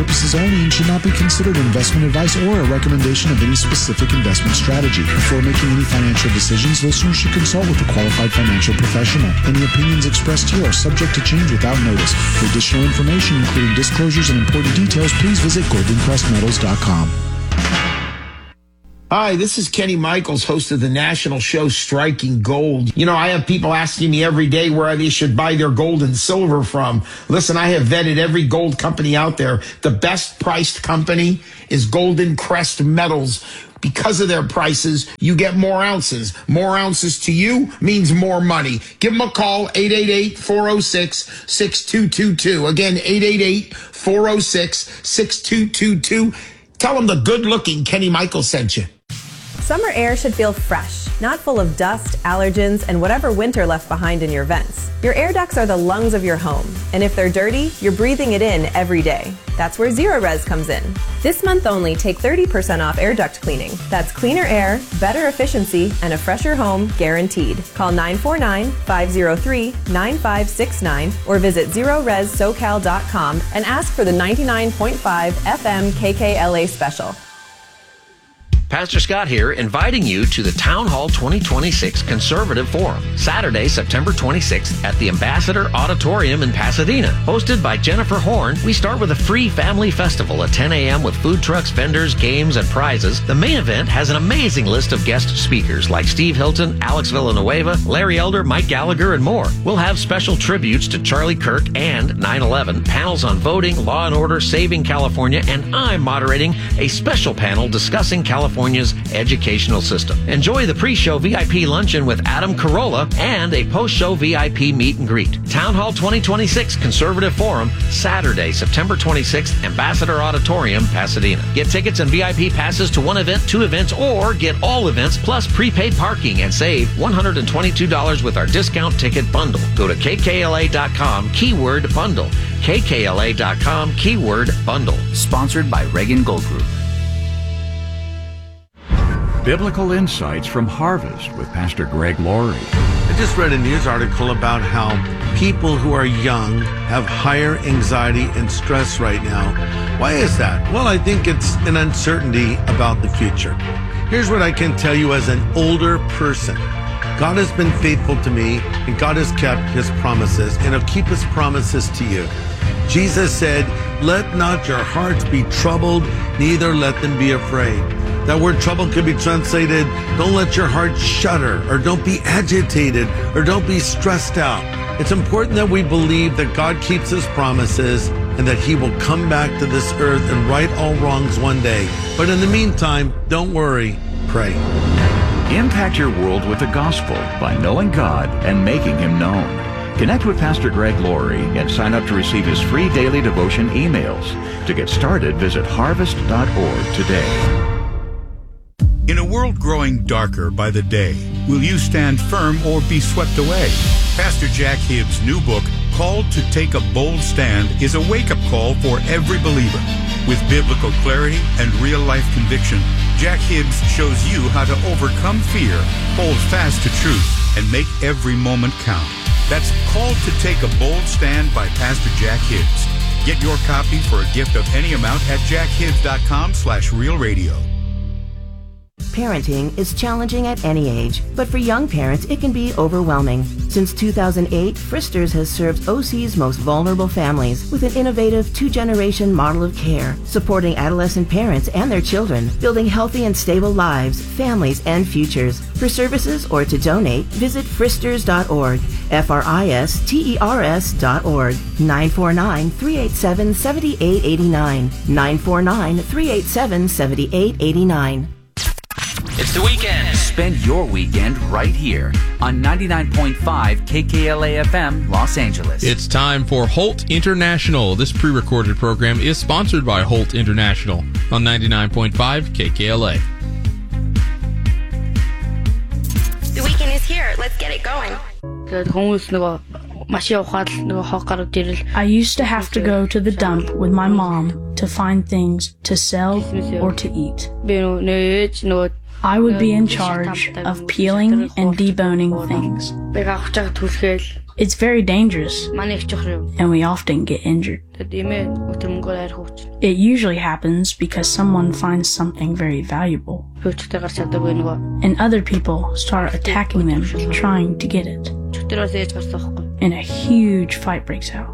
purposes only and should not be considered investment advice or a recommendation of any specific investment strategy. Before making any financial decisions, listeners should consult with a qualified financial professional. Any opinions expressed here are subject to change without notice. For additional information, including disclosures and important details, please visit goldencrestmetals.com. Hi, this is Kenny Michaels, host of the national show Striking Gold. You know, I have people asking me every day where they should buy their gold and silver from. Listen, I have vetted every gold company out there. The best priced company is Golden Crest Metals. Because of their prices, you get more ounces. More ounces to you means more money. Give them a call, 888-406-6222. Again, 888-406-6222. Tell them the good-looking Kenny Michaels sent you. Summer air should feel fresh, not full of dust, allergens, and whatever winter left behind in your vents. Your air ducts are the lungs of your home, and if they're dirty, you're breathing it in every day. That's where Zerorez comes in. This month only, take 30% off air duct cleaning. That's cleaner air, better efficiency, and a fresher home guaranteed. Call 949-503-9569 or visit ZerorezSoCal.com and ask for the 99.5 FM KKLA special. Pastor Scott here, inviting you to the Town Hall 2026 Conservative Forum, Saturday, September 26th at the Ambassador Auditorium in Pasadena. Hosted by Jennifer Horn, we start with a free family festival at 10 a.m. with food trucks, vendors, games, and prizes. The main event has an amazing list of guest speakers like Steve Hilton, Alex Villanueva, Larry Elder, Mike Gallagher, and more. We'll have special tributes to Charlie Kirk and 9/11, panels on voting, law and order, saving California, and I'm moderating a special panel discussing California's educational system. Enjoy the pre-show VIP luncheon with Adam Carolla and a post-show VIP meet and greet. Town Hall 2026 Conservative Forum, Saturday, September 26th, Ambassador Auditorium, Pasadena. Get tickets and VIP passes to one event, two events, or get all events plus prepaid parking and save $122 with our discount ticket bundle. Go to kkla.com, keyword bundle. kkla.com, keyword bundle. Sponsored by Reagan Gold Group. Biblical Insights from Harvest with Pastor Greg Laurie. I just read a news article about how people who are young have higher anxiety and stress right now. Why is that? Well, I think it's an uncertainty about the future. Here's what I can tell you as an older person. God has been faithful to me, and God has kept his promises, and he'll keep his promises to you. Jesus said, "Let not your hearts be troubled, neither let them be afraid." That word trouble could be translated, don't let your heart shudder, or don't be agitated, or don't be stressed out. It's important that we believe that God keeps his promises and that he will come back to this earth and right all wrongs one day. But in the meantime, don't worry, pray. Impact your world with the gospel by knowing God and making him known. Connect with Pastor Greg Laurie and sign up to receive his free daily devotion emails. To get started, visit harvest.org today. In a world growing darker by the day, will you stand firm or be swept away? Pastor Jack Hibbs' new book, Called to Take a Bold Stand, is a wake-up call for every believer. With biblical clarity and real-life conviction, Jack Hibbs shows you how to overcome fear, hold fast to truth, and make every moment count. That's Called to Take a Bold Stand by Pastor Jack Hibbs. Get your copy for a gift of any amount at jackhibbs.com/realradio. Parenting is challenging at any age, but for young parents, it can be overwhelming. Since 2008, Fristers has served OC's most vulnerable families with an innovative two-generation model of care, supporting adolescent parents and their children, building healthy and stable lives, families, and futures. For services or to donate, visit fristers.org, fristers.org, 949-387-7889, 949-387-7889. It's the weekend. Spend your weekend right here on 99.5 KKLA FM, Los Angeles. It's time for Holt International. This pre-recorded program is sponsored by Holt International on 99.5 KKLA. The weekend is here. Let's get it going. I used to have to go to the dump with my mom to find things to sell or to eat. I would be in charge of peeling and deboning things. It's very dangerous, and we often get injured. It usually happens because someone finds something very valuable, and other people start attacking them, trying to get it. And a huge fight breaks out.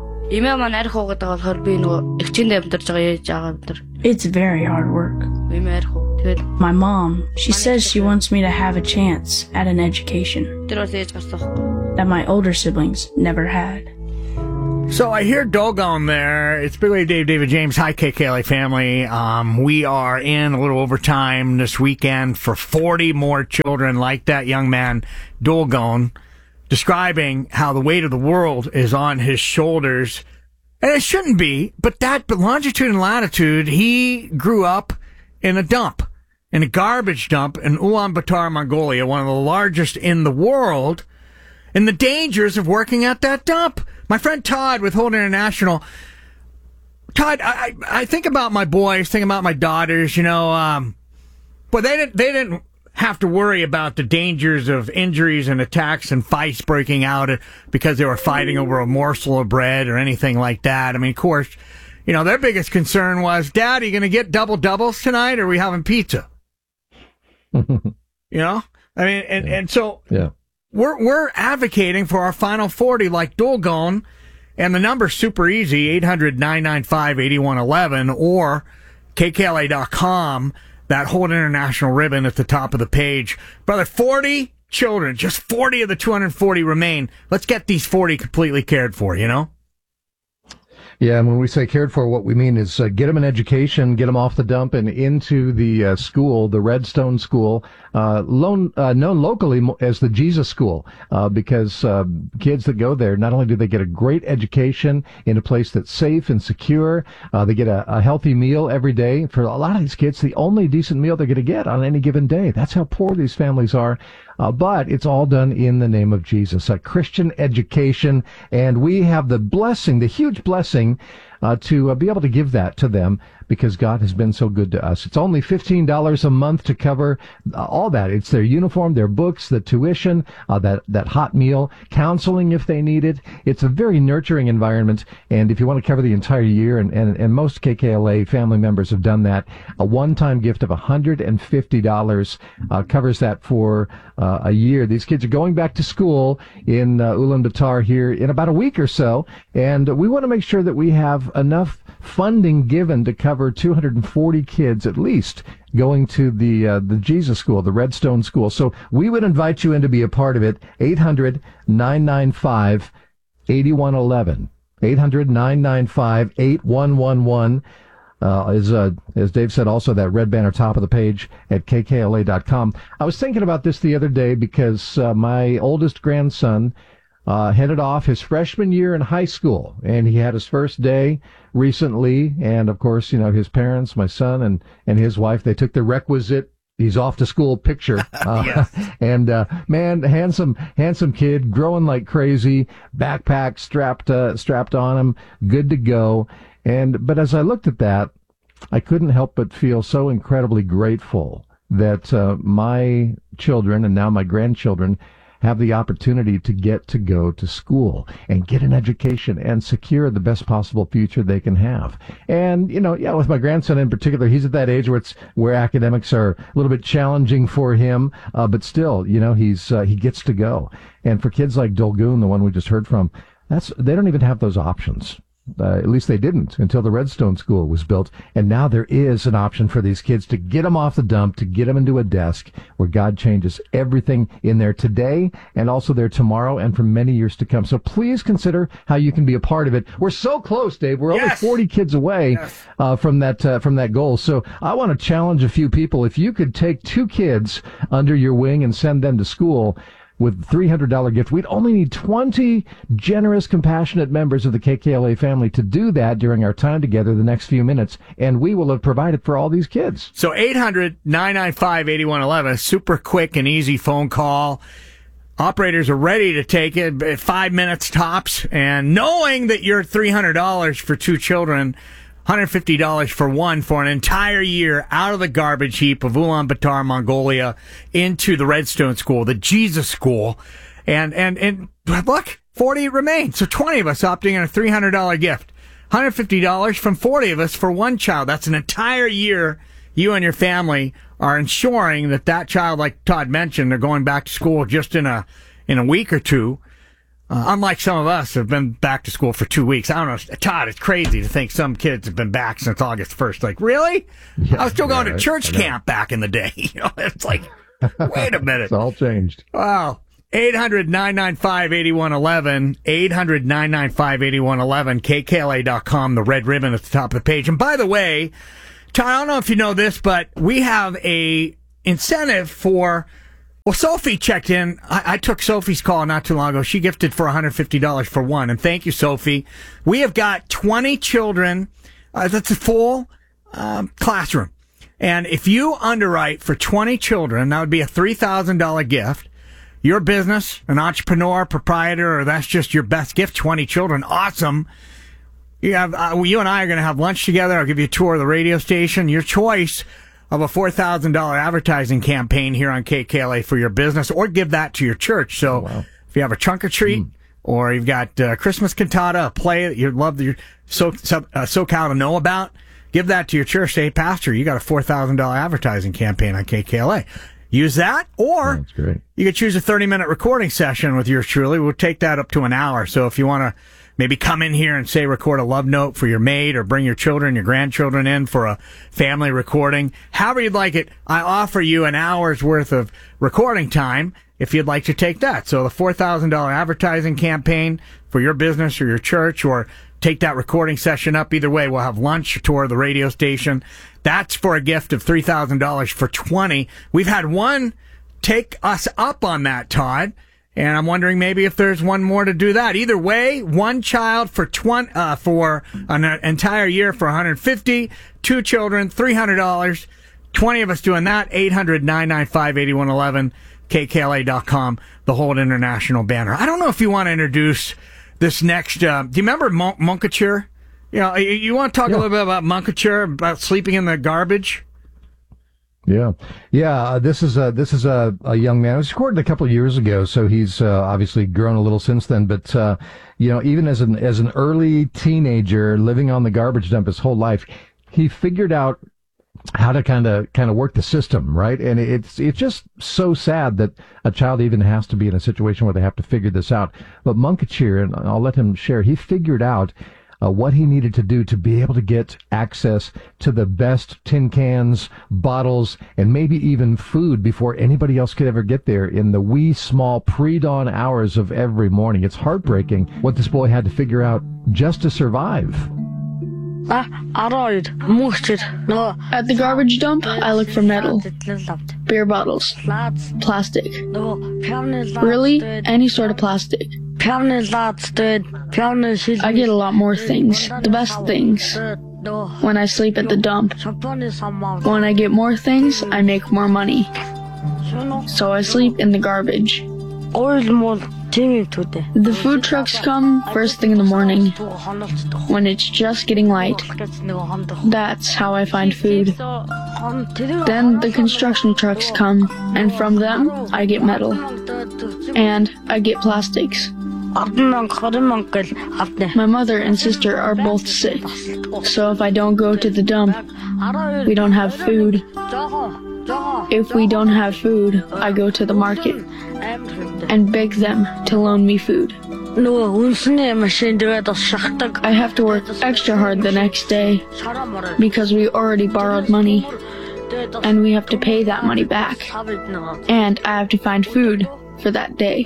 It's very hard work. My mom, she says she wants me to have a chance at an education that my older siblings never had. So I hear Doggone there. It's Big Wave Dave, David James. Hi, KKLA family. We are in a little overtime this weekend for 40 more children like that young man, Doggone, describing how the weight of the world is on his shoulders. And it shouldn't be, but longitude and latitude, he grew up in a garbage dump in Ulaanbaatar, Mongolia, one of the largest in the world, and the dangers of working at that dump. My friend Todd with Holt International. Todd, I think about my boys, think about my daughters, but they didn't have to worry about the dangers of injuries and attacks and fights breaking out because they were fighting over a morsel of bread or anything like that. I mean, of course, their biggest concern was, Dad, are you going to get double doubles tonight, or are we having pizza? So we're advocating for our final 40 like Doggone, and the number's super easy, 800-995-8111 or KKLA.com, that Holt International ribbon at the top of the page. Brother, 40 children, just 40 of the 240 remain. Let's get these 40 completely cared for, Yeah, and when we say cared for, what we mean is get them an education, get them off the dump and into the school, the Redstone School, known locally as the Jesus School, because kids that go there, not only do they get a great education in a place that's safe and secure, they get a healthy meal every day. For a lot of these kids, the only decent meal they're going to get on any given day. That's how poor these families are. But it's all done in the name of Jesus, a Christian education, and we have the blessing, the huge blessing, to be able to give that to them because God has been so good to us. It's only $15 a month to cover all that. It's their uniform, their books, the tuition, that hot meal, counseling if they need it. It's a very nurturing environment, and if you want to cover the entire year, and most KKLA family members have done that, a one-time gift of $150 covers that for a year. These kids are going back to school in Ulaanbaatar here in about a week or so, and we want to make sure that we have enough funding given to cover 240 kids at least going to the Jesus School, the Redstone School. So we would invite you in to be a part of it. 800-995-8111. 800-995-8111. As Dave said, also that red banner top of the page at KKLA.com. I was thinking about this the other day because my oldest grandson headed off his freshman year in high school, and he had his first day recently, and of course, his parents, my son and his wife, they took the requisite he's off to school picture. Yes. And man, handsome kid, growing like crazy, backpack strapped on him, good to go. But as I looked at that, I couldn't help but feel so incredibly grateful that my children and now my grandchildren have the opportunity to get to go to school and get an education and secure the best possible future they can have. And, with my grandson in particular, he's at that age where academics are a little bit challenging for him, but still, he gets to go. And for kids like Dolgoon, the one we just heard from, they don't even have those options. At least they didn't until the Redstone School was built. And now there is an option for these kids to get them off the dump, to get them into a desk where God changes everything in there today and also there tomorrow and for many years to come. So please consider how you can be a part of it. We're so close, Dave. We're only 40 kids away from that goal. So I want to challenge a few people. If you could take 2 kids under your wing and send them to school with $300 gift. We'd only need 20 generous, compassionate members of the KKLA family to do that during our time together the next few minutes, and we will have provided for all these kids. So 800-995-8111, super quick and easy phone call. Operators are ready to take it, 5 minutes tops, and knowing that you're $300 for 2 children, $150 for one for an entire year out of the garbage heap of Ulaanbaatar, Mongolia, into the Redstone School, the Jesus School. And look, 40 remain. So 20 of us opting in a $300 gift. $150 from 40 of us for one child. That's an entire year you and your family are ensuring that child, like Todd mentioned, they're going back to school just in a week or two. Unlike some of us have been back to school for 2 weeks. I don't know, Todd, it's crazy to think some kids have been back since August 1st. Like, really? Yeah, I was still going to church camp back in the day. It's like, wait a minute. It's all changed. Wow. 800-995-8111. 800-995-8111. KKLA.com, the red ribbon at the top of the page. And by the way, Todd, I don't know if you know this, but we have a incentive for... Well, Sophie checked in. I took Sophie's call not too long ago. She gifted for $150 for one. And thank you, Sophie. We have got 20 children. That's a full classroom. And if you underwrite for 20 children, that would be a $3,000 gift. Your business, an entrepreneur, proprietor, or that's just your best gift, 20 children. Awesome. You and I are going to have lunch together. I'll give you a tour of the radio station. Your choice of a $4,000 advertising campaign here on KKLA for your business, or give that to your church. So if you have a trunk or treat, or you've got Christmas cantata, a play that you'd love your SoCal to know about, give that to your church. Say, hey, Pastor, you got a $4,000 advertising campaign on KKLA. Use that, or you could choose a 30-minute recording session with yours truly. We'll take that up to an hour. So if you want to maybe come in here and, say, record a love note for your maid, or bring your children, your grandchildren in for a family recording, however you'd like it, I offer you an hour's worth of recording time if you'd like to take that. So the $4,000 advertising campaign for your business or your church, or take that recording session up. Either way, we'll have lunch, a tour of the radio station. That's for a gift of $3,000 for 20. We've had one take us up on that, Todd. And I'm wondering maybe if there's one more to do that. Either way, one child for for an entire year for $150, two children, $300, 20 of us doing that. 800-995-8111, KKLA.com, the Holt International banner. I don't know if you want to introduce this next, do you remember Munkature? You know, you want to talk a little bit about Munkature, about sleeping in the garbage? Yeah. This is a young man. It was recorded a couple of years ago, so he's obviously grown a little since then. But even as an early teenager living on the garbage dump his whole life, he figured out how to kind of work the system, right? And it's just so sad that a child even has to be in a situation where they have to figure this out. But Munkature, and I'll let him share, he figured out what he needed to do to be able to get access to the best tin cans, bottles, and maybe even food before anybody else could ever get there in the wee small pre-dawn hours of every morning. It's heartbreaking what this boy had to figure out just to survive. At the garbage dump, I look for metal, beer bottles, plastic, really any sort of plastic. I get a lot more things, the best things, when I sleep at the dump. When I get more things, I make more money. So I sleep in the garbage. The food trucks come first thing in the morning, when it's just getting light. That's how I find food. Then the construction trucks come, and from them I get metal. And I get plastics. My mother and sister are both sick, so if I don't go to the dump, we don't have food. If we don't have food, I go to the market and beg them to loan me food. I have to work extra hard the next day because we already borrowed money, and we have to pay that money back, and I have to find food for that day.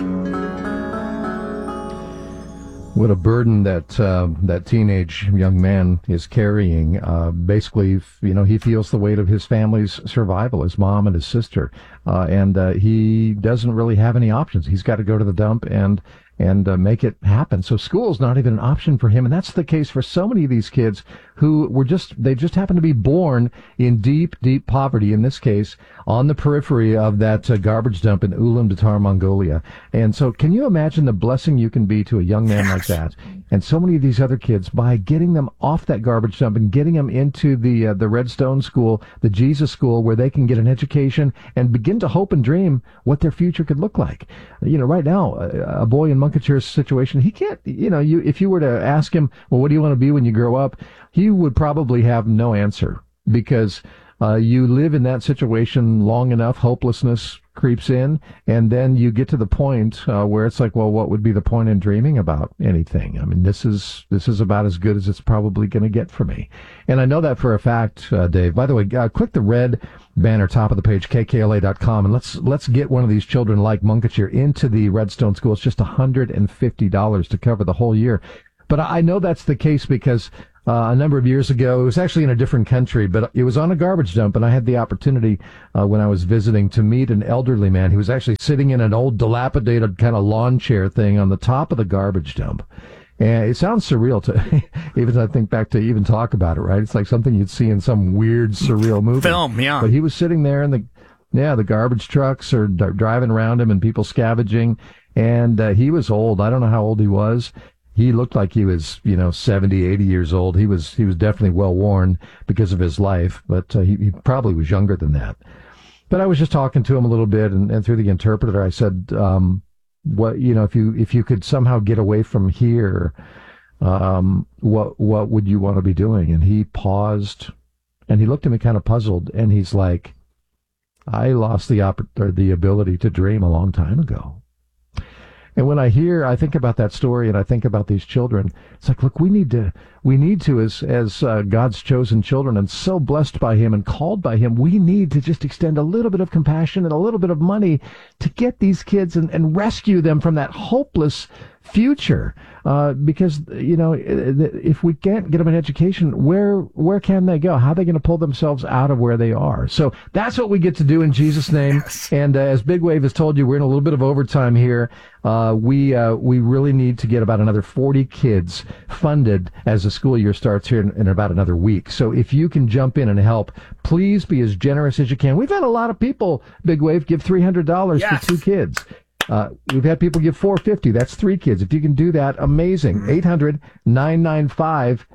What a burden that teenage young man is carrying. Basically, he feels the weight of his family's survival, his mom and his sister, and he doesn't really have any options. He's got to go to the dump and make it happen. So school's not even an option for him, and that's the case for so many of these kids who they just happen to be born in deep, deep poverty, in this case, on the periphery of that garbage dump in Ulaanbaatar, Mongolia. And so can you imagine the blessing you can be to a young man like that? And so many of these other kids, by getting them off that garbage dump and getting them into the Redstone School, the Jesus School, where they can get an education and begin to hope and dream what their future could look like. Right now, a boy in Munkachere's situation, he can't, if you were to ask him, well, what do you want to be when you grow up? He would probably have no answer, because you live in that situation long enough, hopelessness creeps in, and then you get to the point where it's like, well, what would be the point in dreaming about anything? I mean, this is about as good as it's probably going to get for me. And I know that for a fact, Dave. By the way, click the red banner top of the page, kkla.com, and let's get one of these children like Munkachere into the Redstone School. It's just $150 to cover the whole year. But I know that's the case because a number of years ago, it was actually in a different country, but it was on a garbage dump, and I had the opportunity when I was visiting to meet an elderly man. He was actually sitting in an old dilapidated kind of lawn chair thing on the top of the garbage dump. And it sounds surreal to even I think back to even talk about it, right? It's like something you'd see in some weird, surreal movie. Film, yeah. But he was sitting there, and the garbage trucks are driving around him and people scavenging, and he was old. I don't know how old he was. He looked like he was, 70, 80 years old. He was definitely well worn because of his life, but he probably was younger than that. But I was just talking to him a little bit, and through the interpreter, I said, if you could somehow get away from here, what would you want to be doing? And he paused, and he looked at me kind of puzzled, and he's like, I lost the ability to dream a long time ago. And when I think about that story, and I think about these children, it's like, look, we need to, as God's chosen children and so blessed by Him and called by Him, we need to just extend a little bit of compassion and a little bit of money to get these kids and rescue them from that hopeless future. Because, if we can't get them an education, where can they go? How are they going to pull themselves out of where they are? So that's what we get to do in Jesus' name. Yes. And as Big Wave has told you, we're in a little bit of overtime here. We really need to get about another 40 kids funded as the school year starts here in about another week. So if you can jump in and help, please be as generous as you can. We've had a lot of people, Big Wave, give $300 yes. for 2 kids. We've had people give $450. That's 3 kids. If you can do that, amazing. 800-995-8111.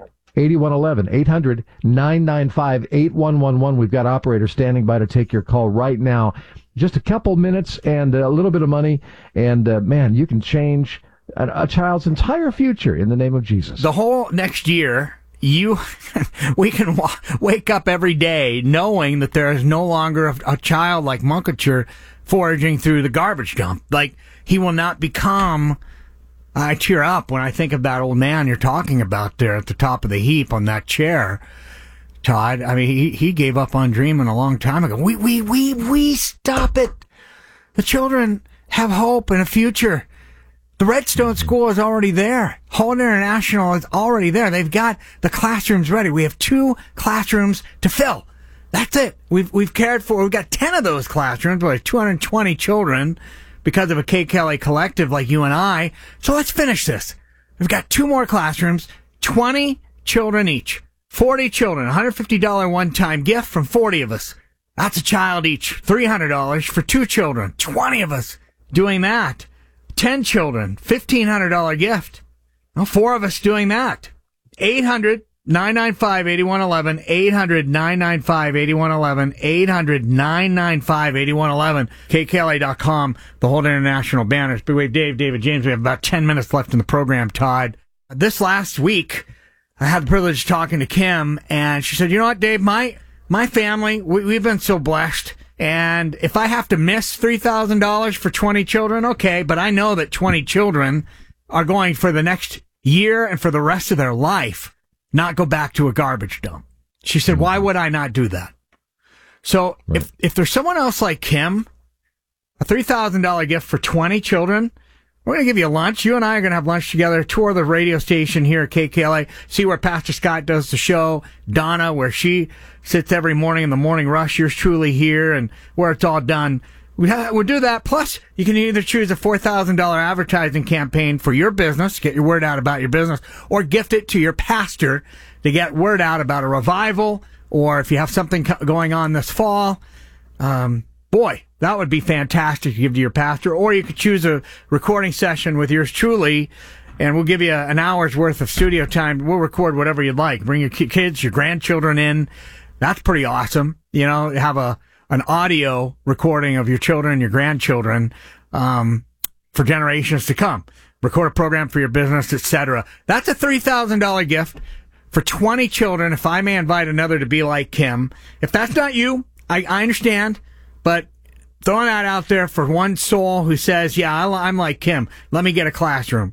800-995-8111. We've got operators standing by to take your call right now. Just a couple minutes and a little bit of money, and man, you can change a child's entire future in the name of Jesus. The whole next year, we can wake up every day knowing that there is no longer a child like Munkachere foraging through the garbage dump. Like, he will not become... I tear up when I think of that old man you're talking about there at the top of the heap on that chair, Todd. I mean, he gave up on dreaming a long time ago. We stop it. The children have hope and a future. The Redstone School is already there. Holt International is already there. They've got the classrooms ready. We have 2 classrooms to fill. That's it. We've cared for, we've got 10 of those classrooms with 220 children because of a KKLA collective like you and I. So let's finish this. We've got 2 more classrooms, 20 children each. 40 children, $150 one-time gift from 40 of us. That's a child each. $300 for 2 children. 20 of us doing that. 10 children, $1,500 gift. Well, 4 of us doing that. 800-995-8111. 800-995-8111. 800-995-8111. KKLA.com. The Holt International banners. Big Wave Dave, David James. We have about 10 minutes left in the program, Todd. This last week, I had the privilege of talking to Kim, and she said, you know what, Dave, my family, we've been so blessed. And if I have to miss $3,000 for 20 children, okay, but I know that 20 children are going for the next year and for the rest of their life not go back to a garbage dump. She said, why would I not do that? So right. if there's someone else like Kim, a $3,000 gift for 20 children, we're going to give you lunch. You and I are going to have lunch together, tour the radio station here at KKLA, see where Pastor Scott does the show, Donna, where she sits every morning in the morning rush, yours truly here, and where it's all done. We'll do that. Plus, you can either choose a $4,000 advertising campaign for your business, get your word out about your business, or gift it to your pastor to get word out about a revival, or if you have something going on this fall, boy, that would be fantastic to give to your pastor. Or you could choose a recording session with yours truly, and we'll give you an hour's worth of studio time. We'll record whatever you'd like. Bring your kids, your grandchildren in. That's pretty awesome. You know, have an audio recording of your children and your grandchildren for generations to come. Record a program for your business, etc. That's a $3,000 gift for 20 children. If I may invite another to be like Kim. If that's not you, I understand, but throwing that out there for one soul who says, yeah, I'm like Kim. Let me get a classroom.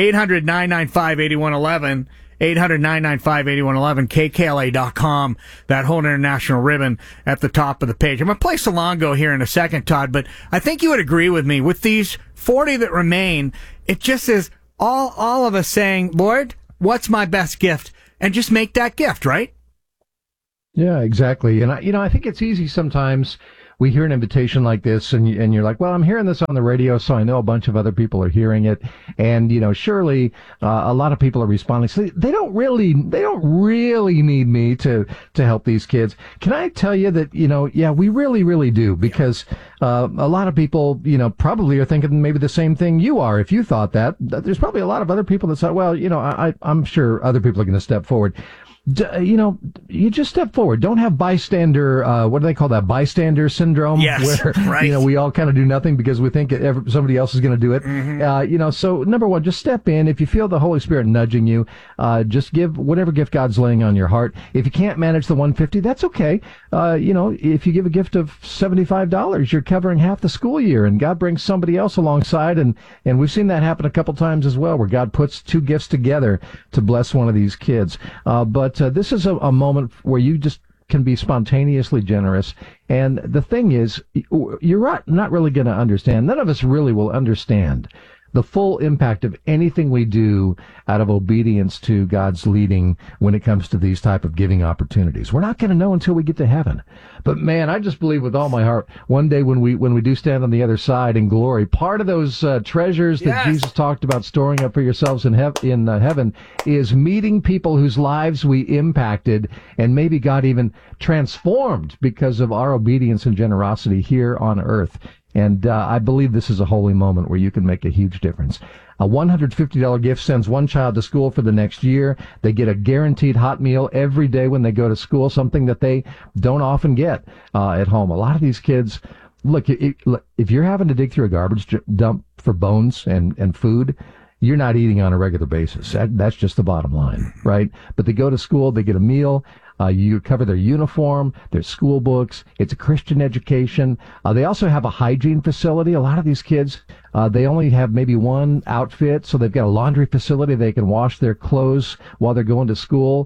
800-995-8111. 800-995-8111, KKLA.com, that whole international ribbon at the top of the page. I'm going to play Salongo here in a second, Todd, but I think you would agree with me. With these 40 that remain, it just is all of us saying, Lord, what's my best gift? And just make that gift, right? Yeah, exactly. And I think it's easy sometimes. We hear an invitation like this, and you're like, well, I'm hearing this on the radio, so I know a bunch of other people are hearing it. And, surely a lot of people are responding. So they don't really need me to help these kids. Can I tell you that, yeah, we really, really do, because a lot of people, probably are thinking maybe the same thing you are. If you thought that, there's probably a lot of other people that thought, well, I'm sure other people are going to step forward. You just step forward. Don't have bystander, what do they call that? Bystander syndrome? Yes, where, right. We all kind of do nothing because we think somebody else is going to do it. Mm-hmm. So number one, just step in. If you feel the Holy Spirit nudging you, just give whatever gift God's laying on your heart. If you can't manage the $150, that's okay. If you give a gift of $75, you're covering half the school year, and God brings somebody else alongside. And we've seen that happen a couple times as well, where God puts two gifts together to bless one of these kids. But this is a moment where you just can be spontaneously generous. And the thing is, you're not really going to understand. None of us really will understand the full impact of anything we do out of obedience to God's leading when it comes to these type of giving opportunities. We're not going to know until we get to heaven. But man, I just believe with all my heart, one day when we do stand on the other side in glory, part of those treasures that Jesus talked about storing up for yourselves in heaven is meeting people whose lives we impacted, and maybe God even transformed because of our obedience and generosity here on earth. And I believe this is a holy moment where you can make a huge difference. A $150 gift sends one child to school for the next year. They get a guaranteed hot meal every day when they go to school, something that they don't often get at home. A lot of these kids, look, if you're having to dig through a garbage dump for bones and food, you're not eating on a regular basis. That's just the bottom line, right? But they go to school, they get a meal. You cover their uniform, their school books. It's a Christian education. They also have a hygiene facility. A lot of these kids, they only have maybe one outfit, so they've got a laundry facility. They can wash their clothes while they're going to school,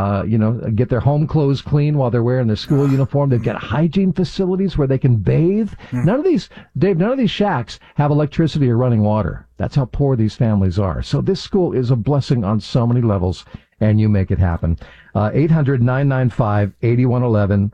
get their home clothes clean while they're wearing their school uniform. They've got hygiene facilities where they can bathe. None of these shacks have electricity or running water. That's how poor these families are. So this school is a blessing on so many levels, and you make it happen. 800-995-8111.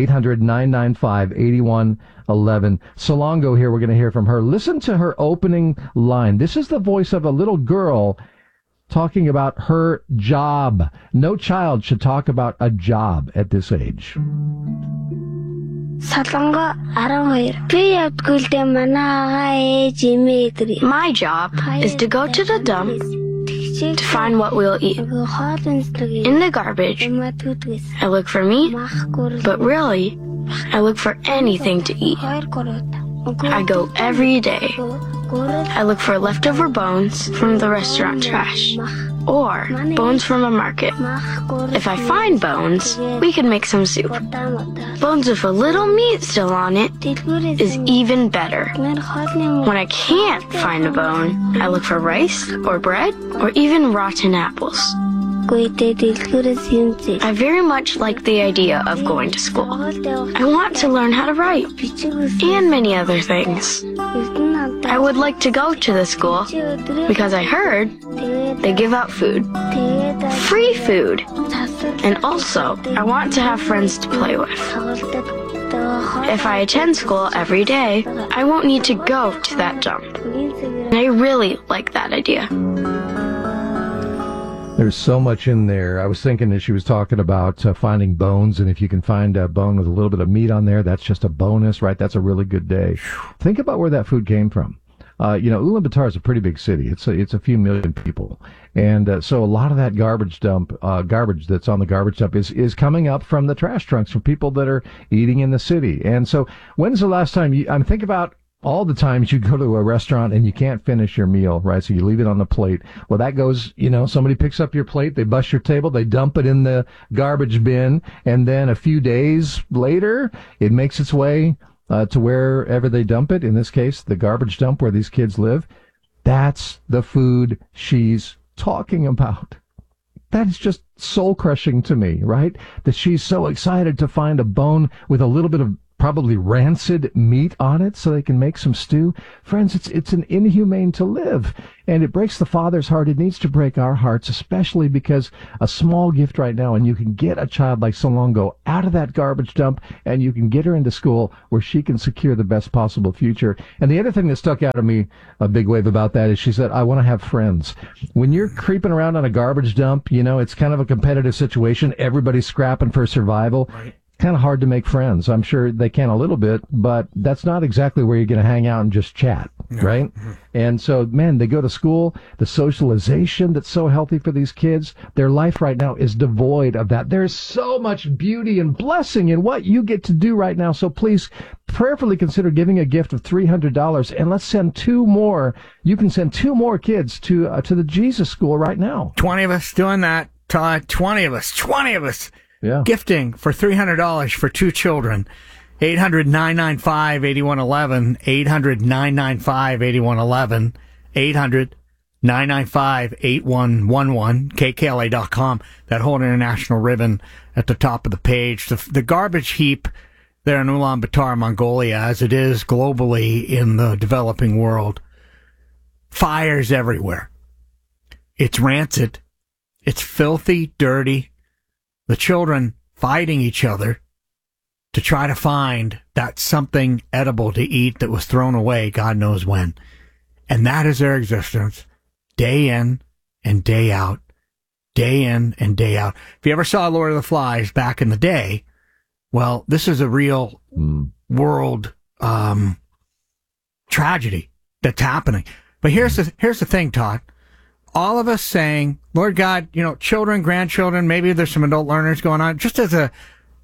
800-995-8111. Salongo here, we're going to hear from her. Listen to her opening line. This is the voice of a little girl talking about her job. No child should talk about a job at this age. My job is to go to the dump to find what we'll eat. In the garbage, I look for meat, but really, I look for anything to eat. I go every day. I look for leftover bones from the restaurant trash, or bones from a market. If I find bones, we can make some soup. Bones with a little meat still on it is even better. When I can't find a bone, I look for rice or bread or even rotten apples. I very much like the idea of going to school. I want to learn how to write and many other things. I would like to go to the school because I heard they give out food. Free food. And also, I want to have friends to play with. If I attend school every day, I won't need to go to that dump. And I really like that idea. There's so much in there. I was thinking that she was talking about finding bones, and if you can find a bone with a little bit of meat on there, that's just a bonus, right? That's a really good day. Think about where that food came from. Ulaanbaatar is a pretty big city. It's a few million people. And so a lot of that garbage that's on the garbage dump is coming up from the trash trunks from people that are eating in the city. And so when's the last time I'm thinking about all the times you go to a restaurant and you can't finish your meal, right? So you leave it on the plate. Well, that goes, somebody picks up your plate, they bust your table, they dump it in the garbage bin, and then a few days later, it makes its way to wherever they dump it. In this case, the garbage dump where these kids live. That's the food she's talking about. That's just soul-crushing to me, right? That she's so excited to find a bone with a little bit of probably rancid meat on it so they can make some stew. Friends, it's an inhumane to live, and it breaks the Father's heart. It needs to break our hearts, especially because a small gift right now, and you can get a child like Solongo out of that garbage dump, and you can get her into school where she can secure the best possible future. And the other thing that stuck out of me, a big wave about that, is she said, I want to have friends. When you're creeping around on a garbage dump, it's kind of a competitive situation. Everybody's scrapping for survival. Right. Kind of hard to make friends. I'm sure they can a little bit, but that's not exactly where you're going to hang out and just chat, right? Mm-hmm. And so, man, they go to school, the socialization that's so healthy for these kids, their life right now is devoid of that. There's so much beauty and blessing in what you get to do right now. So please prayerfully consider giving a gift of $300, and let's send 2 more. You can send 2 more kids to the Jesus School right now. 20 of us doing that, Todd. 20 of us. Yeah. Gifting for $300 for 2 children. 800-995-8111. 800-995-8111. 800-995-8111. KKLA.com. That whole international ribbon at the top of the page. The garbage heap there in Ulaanbaatar, Mongolia, as it is globally in the developing world. Fires everywhere. It's rancid. It's filthy, dirty. The children fighting each other to try to find that something edible to eat that was thrown away God knows when. And that is their existence, day in and day out, day in and day out. If you ever saw Lord of the Flies back in the day, well, this is a real world tragedy that's happening. But here's the thing, Todd. All of us saying, Lord God, children, grandchildren, maybe there's some adult learners going on. Just as a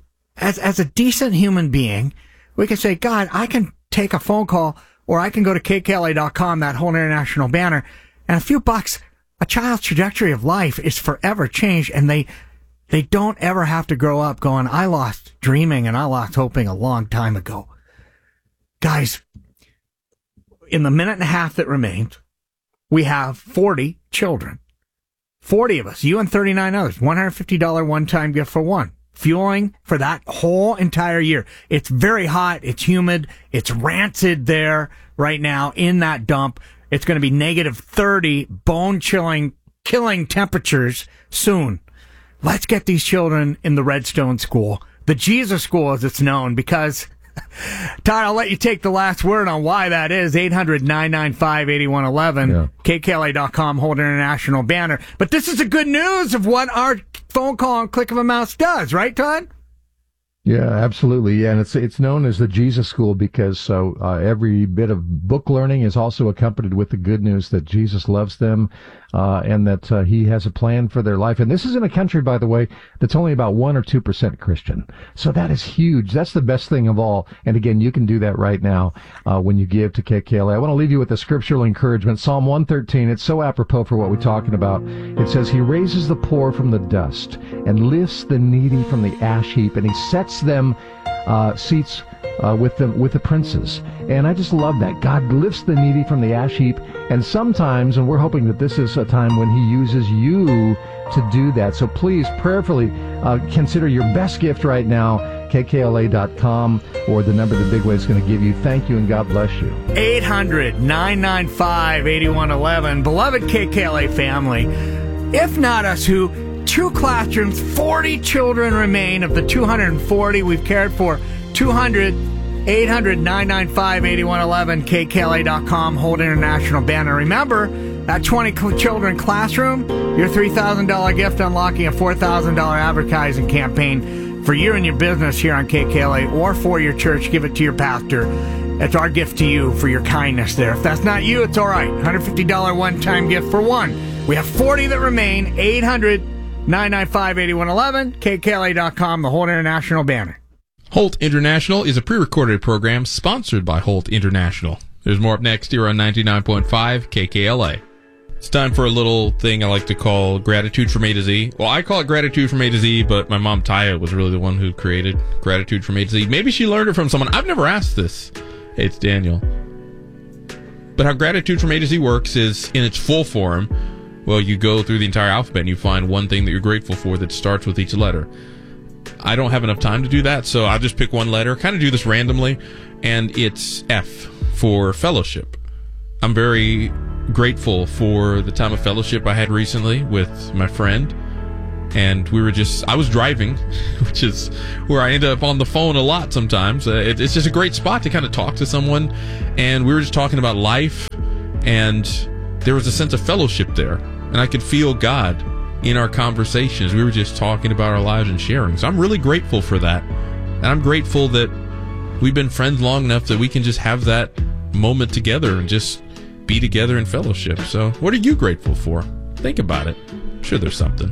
decent human being, we can say, God, I can take a phone call, or I can go to KKLA.com, that whole international banner, and a few bucks, a child's trajectory of life is forever changed, and they don't ever have to grow up going, I lost dreaming and I lost hoping a long time ago. Guys, in the minute and a half that remains, we have 40 children. 40 of us, you and 39 others. $150 one-time gift for one. Fueling for that whole entire year. It's very hot. It's humid. It's rancid there right now in that dump. It's going to be negative 30, bone-chilling, killing temperatures soon. Let's get these children in the Redstone School. The Jesus School, as it's known, because... Todd, I'll let you take the last word on why that is. 800-995-8111. Yeah. KKLA.com, hold international banner. But this is the good news of what our phone call and click of a mouse does, right, Todd? Yeah, absolutely. Yeah, and it's known as the Jesus School because every bit of book learning is also accompanied with the good news that Jesus loves them and that he has a plan for their life. And this is in a country, by the way, that's only about 1 or 2% Christian. So that is huge. That's the best thing of all. And again, you can do that right now when you give to KKLA. I want to leave you with a scriptural encouragement. Psalm 113. It's so apropos for what we're talking about. It says, He raises the poor from the dust and lifts the needy from the ash heap, and He sets them seats with the princes. And I just love that. God lifts the needy from the ash heap, and sometimes, and we're hoping that this is a time when He uses you to do that. So please prayerfully consider your best gift right now, KKLA.com, or the number the Big Way is going to give you. Thank you, and God bless you. 800-995-8111. Beloved KKLA family, if not us, who 2 classrooms, 40 children remain of the 240 we've cared for. 200, 800-995-8111, KKLA.com, hold international banner. Remember, That 20 children classroom, your $3,000 gift unlocking a $4,000 advertising campaign for you and your business here on KKLA or for your church. Give it to your pastor. It's our gift to you for your kindness there. If that's not you, it's all right. $150 one-time gift for one. We have 40 that remain. 800-995-8111, KKLA.com, the Holt International banner. Holt International is a pre-recorded program sponsored by Holt International. There's more up next here on 99.5 KKLA. It's time for a little thing I like to call Gratitude from A to Z. Well, I call it Gratitude from A to Z, but my mom, Taya, was really the one who created Gratitude from A to Z. Maybe she learned it from someone. I've never asked this. Hey, it's Daniel. But how Gratitude from A to Z works is, in its full form, well, you go through the entire alphabet and you find one thing that you're grateful for that starts with each letter. I don't have enough time to do that, so I'll just pick one letter, kind of do this randomly, and it's F for fellowship. I'm very grateful for the time of fellowship I had recently with my friend, and I was driving, which is where I end up on the phone a lot sometimes. It's just a great spot to kind of talk to someone, and we were just talking about life, and there was a sense of fellowship there, and I could feel God in our conversations. We were just talking about our lives and sharing, so I'm really grateful for that, and I'm grateful that we've been friends long enough that we can just have that moment together and just be together in fellowship. So what are you grateful for? Think about it. I'm sure there's something.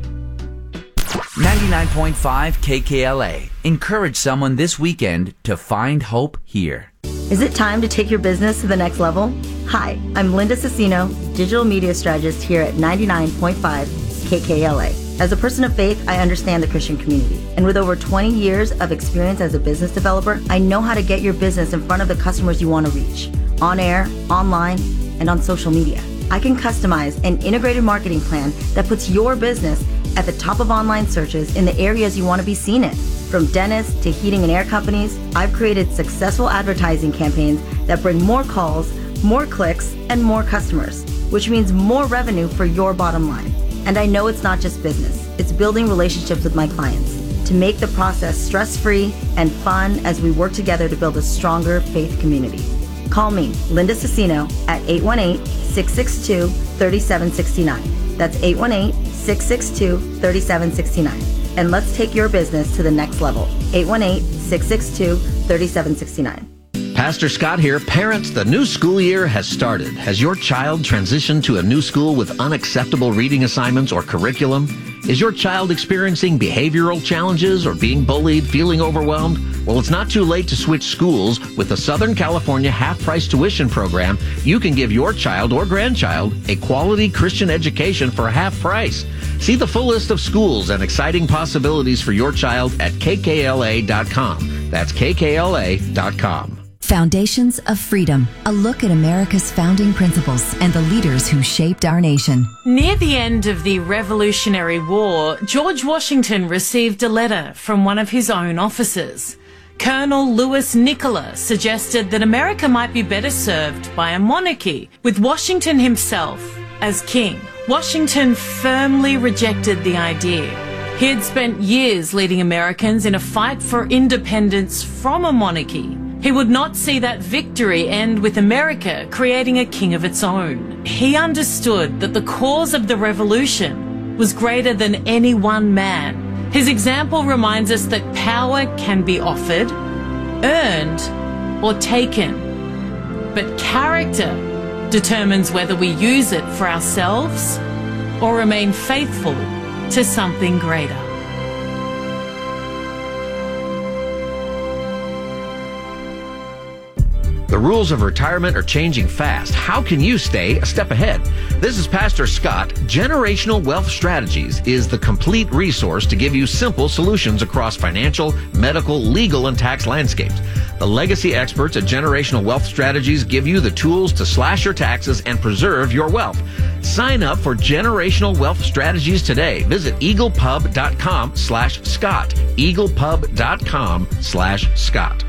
99.5 KKLA. Encourage someone this weekend to find hope here. Is it time to take your business to the next level? Hi, I'm Linda Cicino, digital media strategist here at 99.5 KKLA. As a person of faith, I understand the Christian community. And with over 20 years of experience as a business developer, I know how to get your business in front of the customers you want to reach. On air, online, and on social media. I can customize an integrated marketing plan that puts your business at the top of online searches in the areas you want to be seen in. From dentists to heating and air companies, I've created successful advertising campaigns that bring more calls, more clicks, and more customers, which means more revenue for your bottom line. And I know it's not just business, it's building relationships with my clients to make the process stress-free and fun as we work together to build a stronger faith community. Call me, Linda Cicino, at 818-662-3769. That's 818-662-3769. And let's take your business to the next level. 818-662-3769. Pastor Scott here. Parents, the new school year has started. Has your child transitioned to a new school with unacceptable reading assignments or curriculum? Is your child experiencing behavioral challenges or being bullied, feeling overwhelmed? Well, it's not too late to switch schools. With the Southern California half-price tuition program, you can give your child or grandchild a quality Christian education for half price. See the full list of schools and exciting possibilities for your child at kkla.com. That's kkla.com. Foundations of Freedom, a look at America's founding principles and the leaders who shaped our nation. Near the end of the Revolutionary War, George Washington received a letter from one of his own officers. Colonel Louis Nicola suggested that America might be better served by a monarchy, with Washington himself as king. Washington firmly rejected the idea. He had spent years leading Americans in a fight for independence from a monarchy. He would not see that victory end with America creating a king of its own. He understood that the cause of the revolution was greater than any one man. His example reminds us that power can be offered, earned, or taken. But character determines whether we use it for ourselves or remain faithful to something greater. The rules of retirement are changing fast. How can you stay a step ahead? This is Pastor Scott. Generational Wealth Strategies is the complete resource to give you simple solutions across financial, medical, legal, and tax landscapes. The legacy experts at Generational Wealth Strategies give you the tools to slash your taxes and preserve your wealth. Sign up for Generational Wealth Strategies today. Visit eaglepub.com/Scott. eaglepub.com/Scott.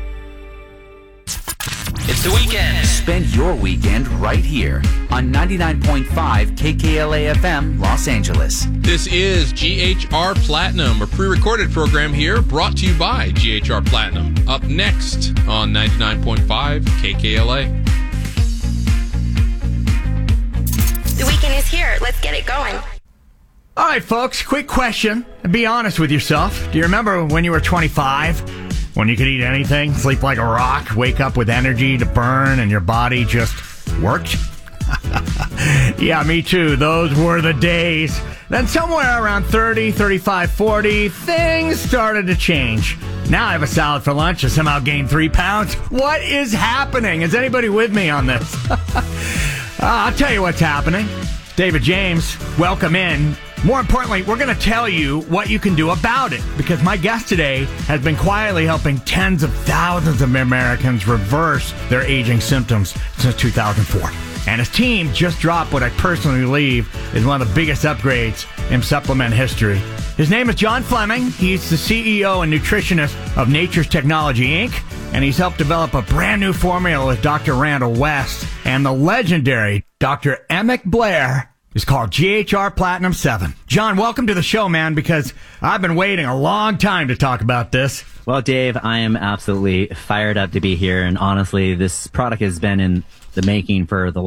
It's the weekend. Spend your weekend right here on 99.5 KKLA FM, Los Angeles. This is GHR Platinum, a pre-recorded program here brought to you by GHR Platinum. Up next on 99.5 KKLA. The weekend is here. Let's get it going. All right, folks, quick question. Be honest with yourself. Do you remember when you were 25? When you could eat anything, sleep like a rock, wake up with energy to burn, and your body just worked? Yeah, me too. Those were the days. Then somewhere around 30, 35, 40, things started to change. Now I have a salad for lunch and somehow gained 3 pounds. What is happening? Is anybody with me on this? I'll tell you what's happening. David James, welcome in. More importantly, we're going to tell you what you can do about it, because my guest today has been quietly helping tens of thousands of Americans reverse their aging symptoms since 2004. And his team just dropped what I personally believe is one of the biggest upgrades in supplement history. His name is John Fleming. He's the CEO and nutritionist of Nature's Technology, Inc., and he's helped develop a brand new formula with Dr. Randall West and the legendary Dr. Emmett Blair. It's called GHR Platinum 7. John, welcome to the show, man, because I've been waiting a long time to talk about this. Well, Dave, I am absolutely fired up to be here, and honestly, this product has been in the making for the